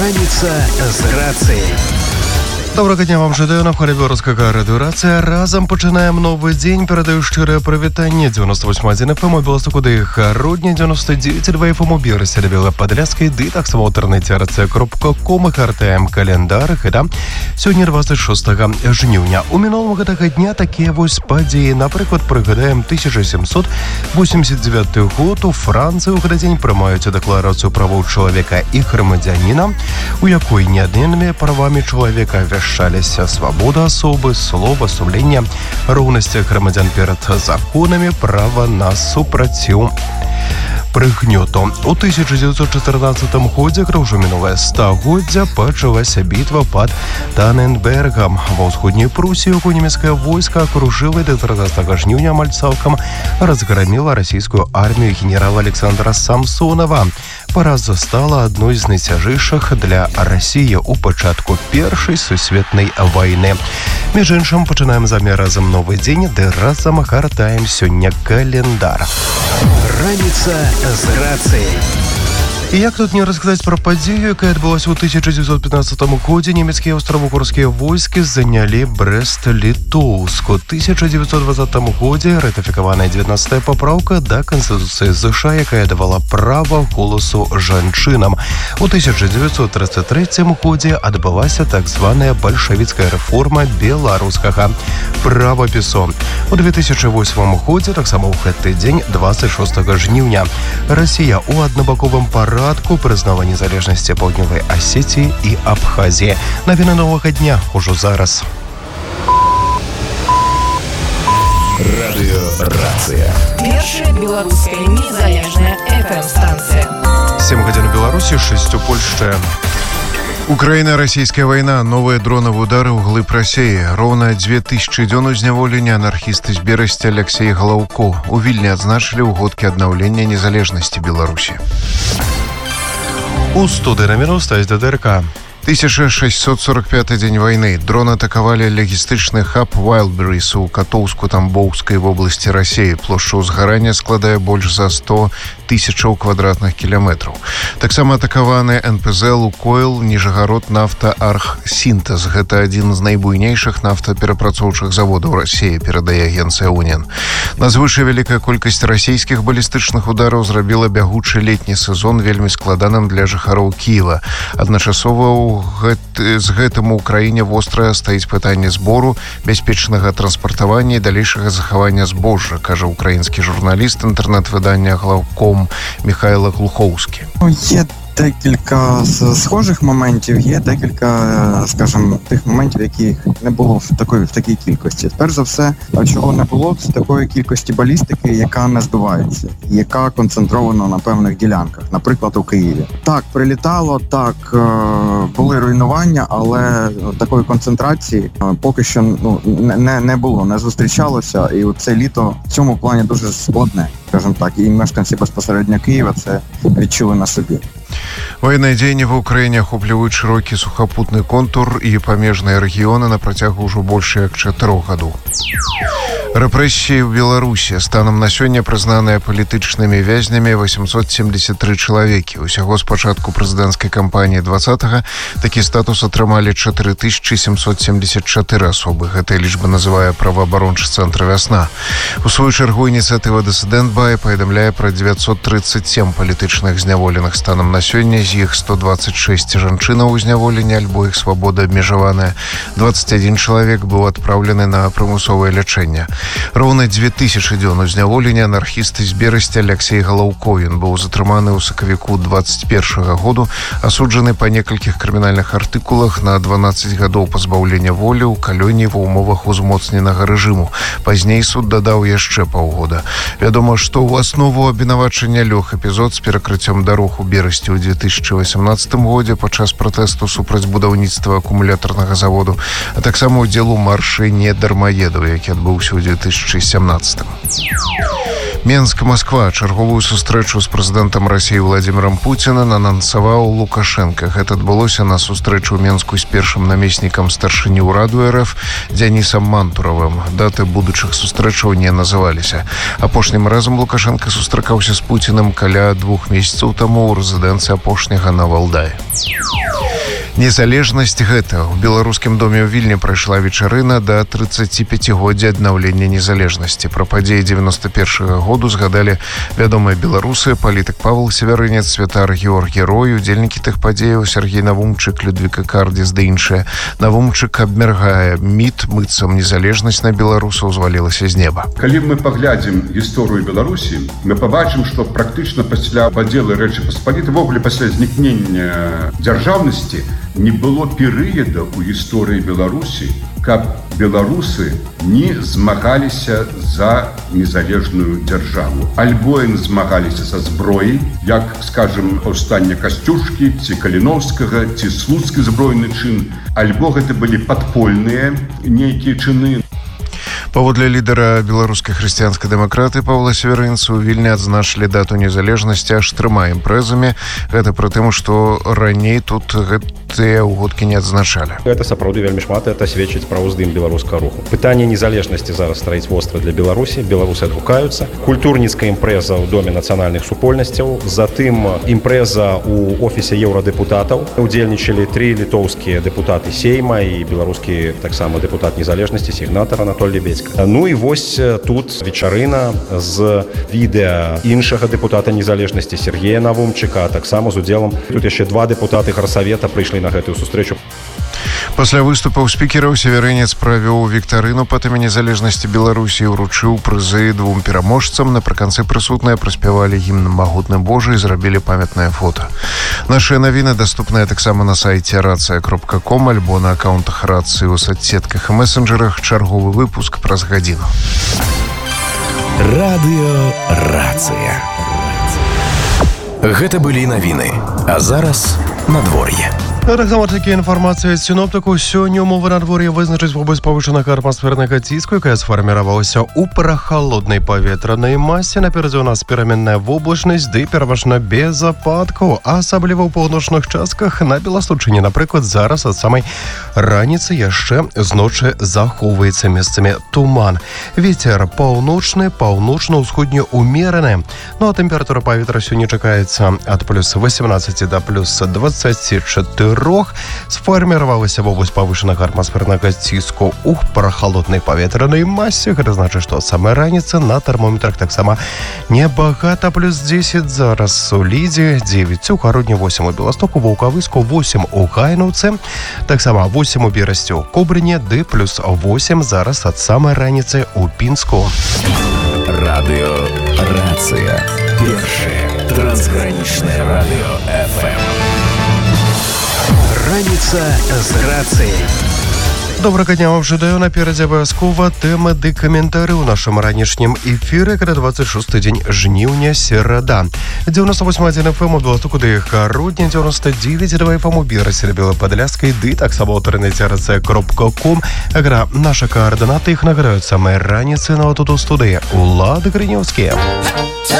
Раніца з рацыяй. Добрага дня вам жадаю, на хвале беларускага радыёрацыя. Разам пачынаем новы дзень. Перадаю шчырае прывітанне 98.1 FM у Беластоку да іх Рудня, 99.2 FM у Берасе да Белападляскай, ды таксама ў інтэрнэце racыя.com і гартаем календар. Гэта сёння 26 жніўня. У мінулым гэтага дня такія вось падзеі. Напрыклад, прыгадаем 1789 год. У Францыі ў гэты дзень прымаюць дэкларацыю правоў чалавека і грамадзяніна, у якой неадменнымі правамі чалавека вяшчаліся свабода асобы, слова, сумлення, роўнасць грамадзян перад законамі, права на супраціў прыгнёту. У 1914 годзе, ўжо мінулае стагоддзя, пачалася бітва пад Таненбергам. Ва ўсходняй Прусіі нямецкае войска акружыла да 13 жніўня амаль цалкам разграміла расійскую армію генерала Александра Самсонова. Параза стала адной з найцяжэйшых для Расіі ў пачатку Першай сусветнай вайны. Між іншым, пачынаем замер разам новы дзень, ды разам гартаем сёння календар. Раніца з рацыяй. І як тут не расказаць пра падзею, якая адбылася ў 1915 годзе. Нямецкія аўстра-вугорскія войскі занялі Брэст-Літоўск. У 1920 годзе ратыфікаваная 19-я папраўка да Канстытуцыі США, якая давала права голасу жанчынам. У 1933 годзе адбылася так званая бальшавіцкая рэформа беларускага правапісу. У 2008 годзе, таксама ў гэты дзень, 26 жніўня, Расія ў аднабаковым парадку прызнала незалежнасці Паўднёвай Асетіі і Абхазіі. Навіны новага дня ўжо зараз. Радыёрацыя. Першая беларуская незалежная FM-станцыя. 7 гадзін у Беларусі, 6 у Польшчы. Украіна-расійская вайна, новыя дронавыя удары ўглыб Расіі. Роўна 2000 дзён узняволення анархісты з Берасці Алексей Галаўко у Вільні адзначылі ў годкі аднаўлення незалежнасці Беларусі. У студыі наміраў стаць ДДРК. 1645 дзень вайны. Дрон атакавалі лагістычны хаб Wildberries у Катоўску-Тамбоўскай вобласці Расіі. Плошча ўзгарання складае больш за 100 тысячаў квадратных кіламетраў. Таксама атакаваны НПЗ «Лукойл», Ніжагарод нафта Архсінтэз. Гэта адзін з найбуйнейшых нафтаперапрацоўчых заводаў Расіі, перадае агенцыя УН. Назвышэй вялікая колькасць расійскіх балістычных удараў зрабіла бягучы летні сезон вельмі складаным для жыхароў Кіева. Адначасова з гэтым у краіне вострае стаіць пытанне збору, бяспечнага транспартавання і далейшага захавання збожжа, кажа украінскі журналіст інтэрнэт-выдання «Главком» Михайло Глухоўскі. Є декілька схожих моментів, є декілька, скажімо, тих моментів, яких не було в такій кількості. Перш за все, чого не було, це такої кількості балістики, яка не збивається, яка концентрована на певних ділянках, наприклад, у Києві. Так, прилітало, так, були руйнування, але такої концентрації поки що не було, не зустрічалося, і це літо в цьому плані дуже складне, скажімо так, і мешканці безпосередньо Києва це відчули на собі. Военные дзеянні ва ўкраіне ахопліваюць шырокі сухапутны контур і памежныя рэгіёны на працягу ўжо больш як 4 гадоў. Рэпрэсіі ў Беларусі. Станам на сёння прызнаныя палітычнымі вязнямі 873 чалавекі. Усяго з пачатку прэзідэнцкай кампаніі 20-га такі статус атрымалі 4774 асобы. Гэтая лічба называе праваабарончы цэнтр «Вясна». У сваю чаргу ініцыятыва «Дысідэнт Бай» паведамляе пра 937 палітычных зняволеных. Станам на сёння з іх 126 жанчынаў у зняволенні альбо іх свабода абмежаваная. 21 чалавек быў адпраўлены на прымусовае лячэнне. Роўна 2000 дзён узняволення анархісты з Берасці Алексей Галаўко. Ён быў затрыманы ў сакавіку 21 году, асуджаны па некалькіх крымінальных артыкулах на 12 гадоў пазбаўлення волі ў калоніі ва ўмовах узмоцненага рэжыму. Пазней суд дадаў яшчэ паўгода. Вядома, што ў аснову абвінавачання лёг эпізод з перакрыццём дарог у Берасці ў 2018 годзе падчас пратэсту супраць будаўніцтва акумулятарнага заводу, а таксама ўдзел у маршы недармаедаў, які адбыўся ў 2017. Менск-Москва. Чарговую сустрэчу з прэзідэнтам Расіі Владзімірам Пуціным анансаваў Лукашенка. Гэта адбылося на сустрэчу ў Менску з першым намеснікам старшыні ўраду РФ Дзянісам Мантуравым. Даты будучых сустрэчаў не называліся. Апошнім разам Лукашенка сустракаўся з Пуціным каля 2 месяцаў таму ў рэзідэнцыі апошняга на Валдаі. Незалежнасць гэта. У беларускім доме ў Вільні прайшла вечарына да 35-годдзя аднаўлення незалежнасці. Пра падзеі 91-го году згадалі вядомыя беларусы, палітык Павел Севярынец, святар Георгій Рой, удзельнікі тых падзеяў Сергей Навумчык, Людвіка Кардзіс ды іншыя. Навумчык абмяргае міт, быццам незалежнасць на беларусаў звалілася з неба. Калі мы паглядзім гісторыю Беларусі, мы пабачым, што практычна пасля падзелу Рэчы Паспалітай, ввогуле пасля знікнення дзяржаўнасці, не было перыяда ў гісторыі Беларусі, каб беларусы не змагаліся за незалежную дзяржаву. Альбо яны змагаліся са зброяй, як, скажем, паўстанне Касцюшкі, ці Каліноўскага, ці слуцкі збройны чын, альбо гэта былі падпольныя нейкія чыны. Паводле лідара беларускай хрысціянскай дэмакраты Павла Севярынца ў Вільні адзначылі дату незалежнасці аж 3 імпрэзамі. Гэта пры тым, што раней тут гэтыя ўгодкі не адзначалі. Гэта сапраўды вельмі шмат, это сведчыць пра ўздым беларускага руху. Пытанне незалежнасці зараз стаіць востра для Беларусі. Беларусы адгукаюцца. Культурніцкая імпрэза ў Доме нацыянальных супольнасцяў. Затым імпрэза ў офісе еўрадэпутатаў. Удзельнічалі 3 літоўскія дэпутаты Сейма і беларускі таксама дэпутат незалежнасці, сігнатар Анатолій Бецька. Ну і вось тут вечарына з відэа іншага дэпутата незалежнасці Сергея Навумчыка, таксама з удзелам. Тут яшчэ 2 дэпутаты гарсавета прыйшлі на гэтую сустрэчу. Пасля выступаў спікераў Севярынец правёў віктарыну па тэме незалежнасці Беларусі і ўручыў прызы 2 пераможцам. Напрыканцы прысутныя праспявалі гімн «Магутны Божы» і зрабілі памятнае фота. Нашыя навіны даступныя таксама на сайце racja.com альбо на акаунтах рацыі ў соцсетках і месенджерах. Чарговы выпуск праз гадзіну. Радыё Рацыя. Гэта былі навіны. А зараз надвор'е. Таксама такія інфармацыі ад сіноптыку. Сёння ўмовы надвор'я вызначаць вобласць павышанага атмасфернага ціску, якая сфарміравалася ў прахалоднай паветранай масе. Наперадзе ў нас пераменная воблачнасць, ды пераважна без ападкаў, асабліва ў паўночных частках. На Беластучыне, напрыклад, зараз ад самай раніцы яшчэ з ночы захоўваецца месцамі туман. Вецер паўночны, паўночна-ўсходні ўмераны. Ну а тэмпература паветра сёння чакаецца ад плюс 18 да плюс 24. Сфарміравалася вобласць павышанага атмасфернага ціску ў прахалоднай паветранай масе. Гэта значыць, што самая раніца на тэрмометрах таксама небагата, плюс 10 зараз у Лідзе, 9 у Гародні, 8 у Беластоку, Ваўкавыску, 8 у Гайнаўцы, таксама 8 у Берасці, у Кобрыне, ды плюс 8 зараз ад самай раніцы у Пінску. Радыё Рацыя. Першае трансгранічнае радыё FM. Раніца з рацыяй. Добрага дня вам жадаю. Наперадзе абавязкова тэмы ды каментары ў нашым ранішнім эфіры. Гэта 26 дзень жніўня, серада. 98.1 FM у Беластоку ды Гародні, 99.2 FM у Берасе, Белападляскай, ды таксама ў інтэрнэце racja.com. Агра наша координаты іх награюць самыя раніцы на тут у студыі. Улад Гринёўскі.